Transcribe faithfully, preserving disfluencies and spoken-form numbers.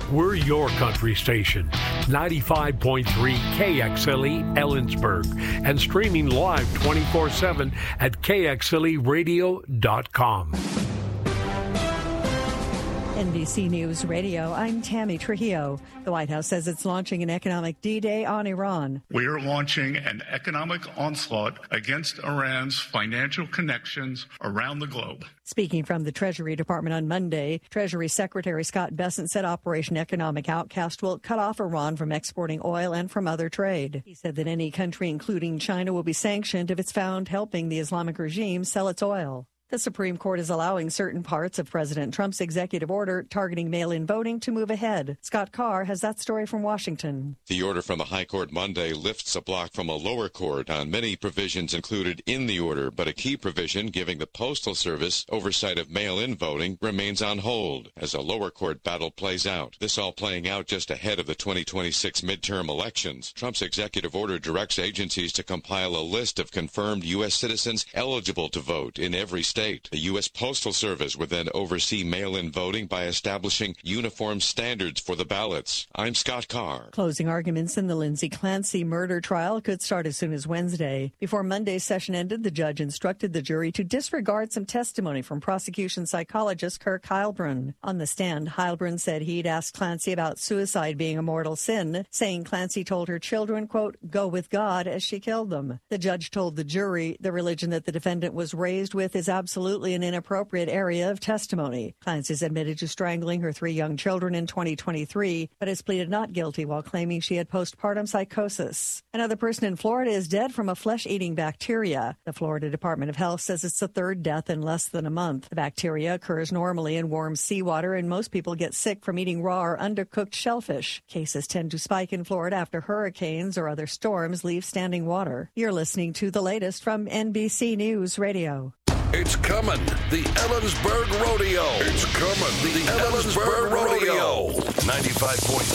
We're your country station, ninety-five point three K X L E Ellensburg, and streaming live twenty-four seven at K X L E radio dot com. N B C News Radio, I'm Tammy Trujillo. The White House says it's launching an economic D-Day on Iran. We are launching an economic onslaught against Iran's financial connections around the globe. Speaking from the Treasury Department on Monday, Treasury Secretary Scott Bessent said Operation Economic Outcast will cut off Iran from exporting oil and from other trade. He said that any country, including China, will be sanctioned if it's found helping the Islamic regime sell its oil. The Supreme Court is allowing certain parts of President Trump's executive order targeting mail-in voting to move ahead. Scott Carr has that story from Washington. The order from the High Court Monday lifts a block from a lower court on many provisions included in the order, but a key provision giving the Postal Service oversight of mail-in voting remains on hold as a lower court battle plays out. This all playing out just ahead of the twenty twenty-six midterm elections. Trump's executive order directs agencies to compile a list of confirmed U S citizens eligible to vote in every state. State. The U S Postal Service would then oversee mail-in voting by establishing uniform standards for the ballots. I'm Scott Carr. Closing arguments in the Lindsay Clancy murder trial could start as soon as Wednesday. Before Monday's session ended, the judge instructed the jury to disregard some testimony from prosecution psychologist Kirk Heilbrunn. On the stand, Heilbrunn said he'd asked Clancy about suicide being a mortal sin, saying Clancy told her children, quote, go with God as she killed them. The judge told the jury the religion that the defendant was raised with is absolutely Absolutely an inappropriate area of testimony. Clancy's admitted to strangling her three young children in twenty twenty-three, but has pleaded not guilty while claiming she had postpartum psychosis. Another person in Florida is dead from a flesh-eating bacteria. The Florida Department of Health says it's the third death in less than a month. The bacteria occurs normally in warm seawater, and most people get sick from eating raw or undercooked shellfish. Cases tend to spike in Florida after hurricanes or other storms leave standing water. You're listening to the latest from N B C News Radio. It's coming, the Ellensburg Rodeo. It's coming, the, the Ellensburg, Ellensburg Rodeo. ninety-five point